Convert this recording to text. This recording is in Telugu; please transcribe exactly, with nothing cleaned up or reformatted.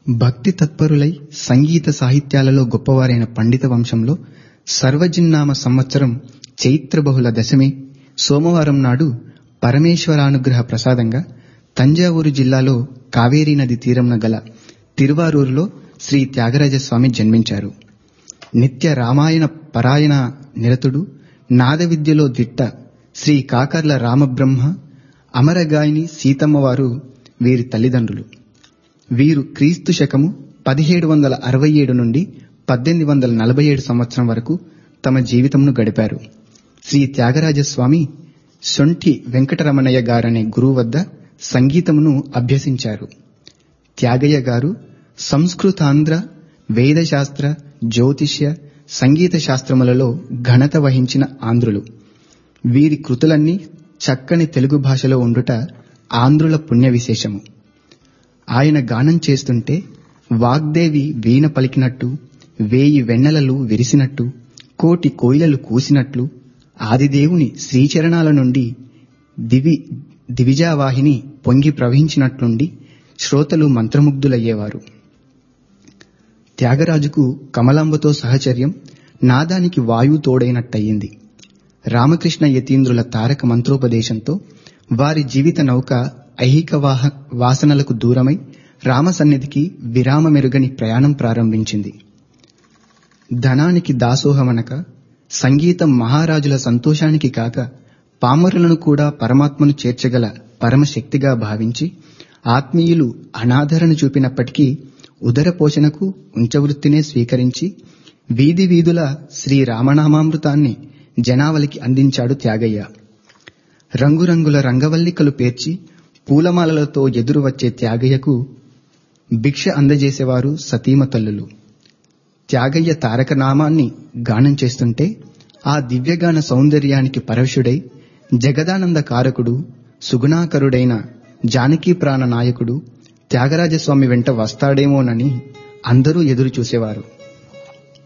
భక్తి తత్పరులై సంగీత సాహిత్యాలలో గొప్పవారైన పండిత వంశంలో సర్వజిన్నామ సంవత్సరం చైత్ర బహుళ దశమి సోమవారం నాడు పరమేశ్వరానుగ్రహ ప్రసాదంగా తంజావూరు జిల్లాలో కావేరీ నది తీరంన గల తిరువారూరులో శ్రీ త్యాగరాజస్వామి జన్మించారు. నిత్య రామాయణ పరాయణ నిరతుడు, నాద విద్యలో దిట్ట శ్రీ కాకర్ల రామబ్రహ్మ, అమరగాయని సీతమ్మవారు వీరి తల్లిదండ్రులు. వీరు క్రీస్తు శకము పదిహేడు వందల అరవై ఏడు నుండి పద్దెనిమిది వందల నలభై ఏడు సంవత్సరం వరకు తమ జీవితమును గడిపారు. శ్రీ త్యాగరాజస్వామి సొంఠి వెంకటరమణయ్య గారనే గురువు వద్ద సంగీతమును అభ్యసించారు. త్యాగయ్య గారు సంస్కృతాంధ్ర, వేదశాస్త్ర, జ్యోతిష్య, సంగీత శాస్త్రములలో ఘనత వహించిన ఆంధ్రులు. వీరి కృతులన్నీ చక్కని తెలుగు భాషలో ఉండుట ఆంధ్రుల పుణ్య విశేషము. ఆయన గానం చేస్తుంటే వాగ్దేవి వీణ పలికినట్టు, వేయి వెన్నెలలు విరిసినట్టు, కోటి కోయిలలు కూసినట్లు, ఆదిదేవుని శ్రీచరణాల నుండి దివి దివిజావాహిని పొంగి ప్రవహించినట్లుండి శ్రోతలు మంత్రముగ్ధులయ్యేవారు. త్యాగరాజుకు కమలాంబతో సహచర్యం నాదానికి వాయువు తోడైనట్టయింది. రామకృష్ణ యతీంద్రుల తారక మంత్రోపదేశంతో వారి జీవిత నౌక ఐహిక వాహ వాసనలకు దూరమై రామసన్నిధికి విరామమెరుగని ప్రయాణం ప్రారంభించింది. ధనానికి దాసోహమనక, సంగీతం మహారాజుల సంతోషానికి కాక పామరులను కూడా పరమాత్మను చేర్చగల పరమశక్తిగా భావించి ఆత్మీయులు అనాదరణ చూపినప్పటికీ ఉదర పోషణకు ఉంచవృత్తినే స్వీకరించి వీధి వీధుల శ్రీరామనామామృతాన్ని జనావళికి అందించాడు త్యాగయ్య. రంగురంగుల రంగవల్లికలు పేర్చి పూలమాలలతో ఎదురు వచ్చే త్యాగయ్యకు భిక్ష అందజేసేవారు సతీమతల్లులు. త్యాగయ్య తారకనామాన్ని గానం చేస్తుంటే ఆ దివ్యగాన సౌందర్యానికి పరవశుడై జగదానంద కారకుడు, సుగుణాకరుడైన జానకీ ప్రాణ నాయకుడు త్యాగరాజస్వామి వెంట వస్తాడేమోనని అందరూ ఎదురు చూసేవారు.